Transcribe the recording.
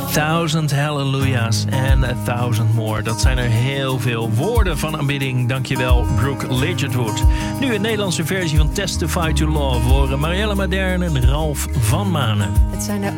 1000 hallelujahs en 1000 more. Dat zijn er heel veel woorden van aanbidding. Dankjewel, Brooke Ligertwood. Nu een Nederlandse versie van Testify to Love horen Marielle Madern en Ralf van Manen. Het zijn er